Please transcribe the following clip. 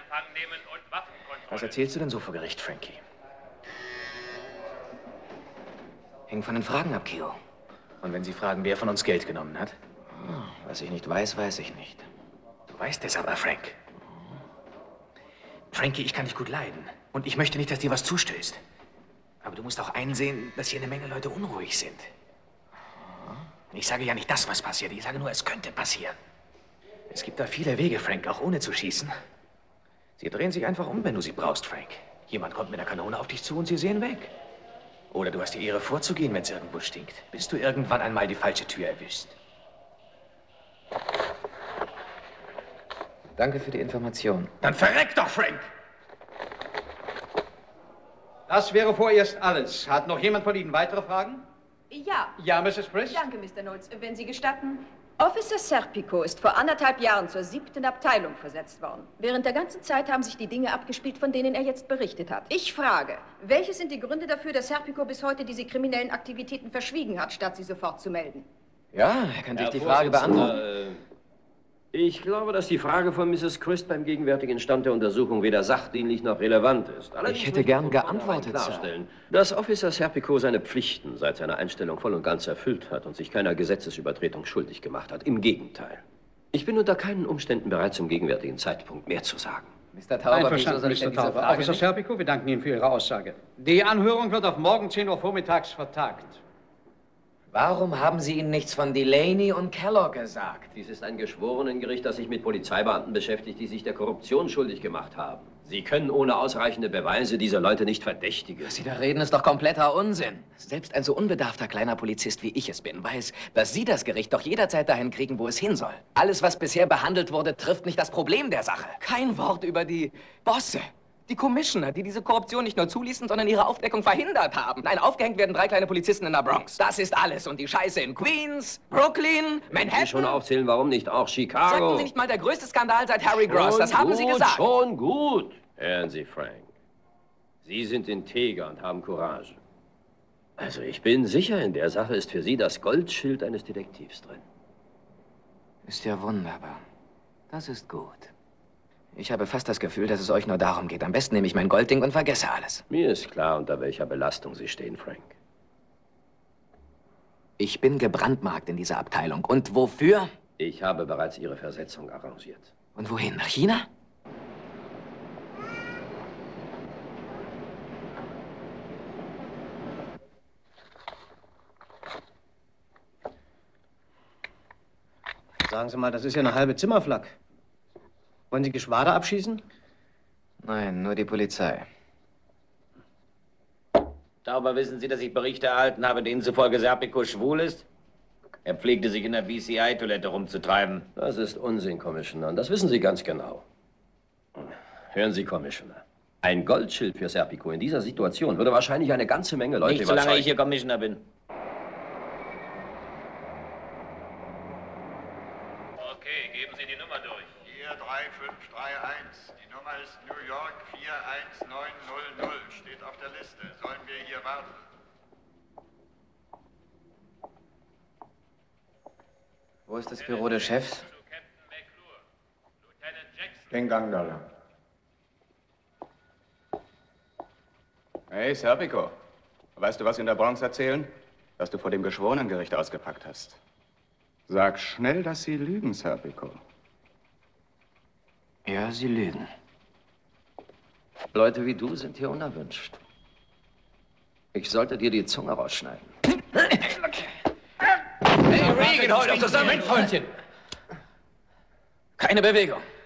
Empfang nehmen und Waffenkontrolle. Was erzählst du denn so vor Gericht, Frankie? Hängt von den Fragen ab, Keo. Und wenn Sie fragen, wer von uns Geld genommen hat? Was ich nicht weiß, weiß ich nicht. Du weißt es aber, Frank. Frankie, ich kann dich gut leiden. Und ich möchte nicht, dass dir was zustößt. Aber du musst auch einsehen, dass hier eine Menge Leute unruhig sind. Ich sage ja nicht das, was passiert. Ich sage nur, es könnte passieren. Es gibt da viele Wege, Frank, auch ohne zu schießen. Sie drehen sich einfach um, wenn du sie brauchst, Frank. Jemand kommt mit einer Kanone auf dich zu und sie sehen weg. Oder du hast die Ehre vorzugehen, wenn es irgendwo stinkt, bis du irgendwann einmal die falsche Tür erwischst. Danke für die Information. Dann verreck doch, Frank! Das wäre vorerst alles. Hat noch jemand von Ihnen weitere Fragen? Ja. Ja, Mrs. Brisk? Danke, Mr. Knowles. Wenn Sie gestatten. Officer Serpico ist vor 1,5 Jahren zur 7. Abteilung versetzt worden. Während der ganzen Zeit haben sich die Dinge abgespielt, von denen er jetzt berichtet hat. Ich frage, welche sind die Gründe dafür, dass Serpico bis heute diese kriminellen Aktivitäten verschwiegen hat, statt sie sofort zu melden? Ja, er kann dich die Frage beantworten. Ich glaube, dass die Frage von Mrs. Christ beim gegenwärtigen Stand der Untersuchung weder sachdienlich noch relevant ist. Ich hätte gern geantwortet, klarstellen, dass Officer Serpico seine Pflichten seit seiner Einstellung voll und ganz erfüllt hat und sich keiner Gesetzesübertretung schuldig gemacht hat. Im Gegenteil. Ich bin unter keinen Umständen bereit, zum gegenwärtigen Zeitpunkt mehr zu sagen. Mr. Tauber, Einverstanden, Mr. Tauber. Officer Serpico, wir danken Ihnen für Ihre Aussage. Die Anhörung wird auf morgen 10 Uhr vormittags vertagt. Warum haben Sie Ihnen nichts von Delaney und Kellogg gesagt? Dies ist ein Geschworenengericht, das sich mit Polizeibeamten beschäftigt, die sich der Korruption schuldig gemacht haben. Sie können ohne ausreichende Beweise diese Leute nicht verdächtigen. Was Sie da reden, ist doch kompletter Unsinn. Selbst ein so unbedarfter kleiner Polizist, wie ich es bin, weiß, dass Sie das Gericht doch jederzeit dahin kriegen, wo es hin soll. Alles, was bisher behandelt wurde, trifft nicht das Problem der Sache. Kein Wort über die Bosse. Die Commissioner, die diese Korruption nicht nur zuließen, sondern ihre Aufdeckung verhindert haben. Nein, aufgehängt werden 3 kleine Polizisten in der Bronx. Das ist alles. Und die Scheiße in Queens, Brooklyn, Manhattan. Sie schon aufzählen, warum nicht auch Chicago? Sagten Sie nicht mal der größte Skandal seit Harry Gross. Das haben Sie gesagt. Schon gut. Hören Sie, Frank. Sie sind integer und haben Courage. Also ich bin sicher, in der Sache ist für Sie das Goldschild eines Detektivs drin. Ist ja wunderbar. Das ist gut. Ich habe fast das Gefühl, dass es euch nur darum geht. Am besten nehme ich mein Goldding und vergesse alles. Mir ist klar, unter welcher Belastung Sie stehen, Frank. Ich bin gebrandmarkt in dieser Abteilung. Und wofür? Ich habe bereits Ihre Versetzung arrangiert. Und wohin? Nach China? Sagen Sie mal, das ist ja eine halbe Zimmerflak. Wollen Sie Geschwader abschießen? Nein, nur die Polizei. Darüber wissen Sie, dass ich Berichte erhalten habe, denen zufolge Serpico schwul ist? Er pflegte sich in der BCI-Toilette rumzutreiben. Das ist Unsinn, Commissioner. Das wissen Sie ganz genau. Hören Sie, Commissioner. Ein Goldschild für Serpico in dieser Situation würde wahrscheinlich eine ganze Menge Leute Nicht solange ich hier Commissioner bin. Okay, geben Sie die Nummer durch. 43531. Die Nummer ist New York 41900. Steht auf der Liste. Sollen wir hier warten? Wo ist das Büro des Chefs? Den Gang da lang. Hey, Serpico. Weißt du, was sie in der Bronx erzählen? Dass du vor dem Geschworenengericht ausgepackt hast. Sag schnell, dass sie lügen, Serpico. Ja, sie lügen. Leute wie du sind hier unerwünscht. Ich sollte dir die Zunge rausschneiden. Hey, Regan, heute auf zusammen, Freundchen. Keine Bewegung.